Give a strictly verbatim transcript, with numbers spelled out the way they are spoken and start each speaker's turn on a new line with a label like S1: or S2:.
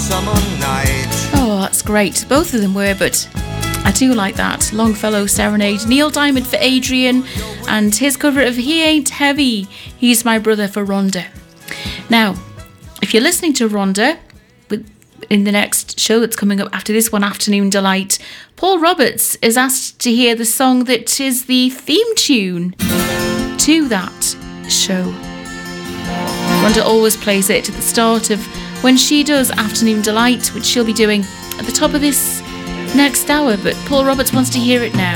S1: summer night.
S2: Oh, that's great. Both of them were, but I do like that. Longfellow Serenade. Neil Diamond for Adrian, and his cover of He Ain't Heavy, He's My Brother for Rhonda. Now, if you're listening to Rhonda with, in the next show that's coming up after this one, Afternoon Delight, Paul Roberts is asked to hear the song that is the theme tune to that show. Rhonda always plays it at the start of when she does Afternoon Delight, which she'll be doing at the top of this next hour, but Paul Roberts wants to hear it now.